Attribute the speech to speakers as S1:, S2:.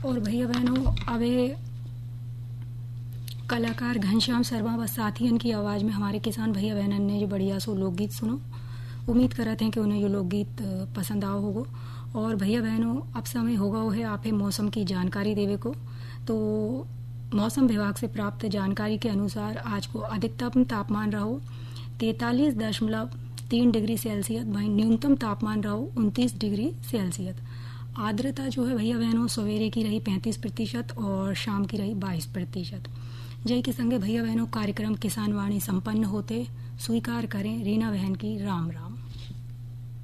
S1: और भैया बहनों, अबे कलाकार घनश्याम शर्मा व साथियन की आवाज़ में हमारे किसान भैया बहनन ने जो बढ़िया सो लोकगीत सुनो। उम्मीद करते हैं कि उन्हें ये लोकगीत पसंद आओ होगो। और भैया बहनों, अब समय होगा वो है आप मौसम की जानकारी देवे को। तो मौसम विभाग से प्राप्त जानकारी के अनुसार आज को अधिकतम तापमान रहो 43.3 डिग्री सेल्सियस, वहीं न्यूनतम तापमान रहो 29 डिग्री सेल्सियस। आर्द्रता जो है भैया बहनों सवेरे की रही 35% और शाम की रही 22%। जय के संगे भैया बहनों कार्यक्रम किसान वाणी संपन्न होते। स्वीकार करें रीना बहन की राम राम।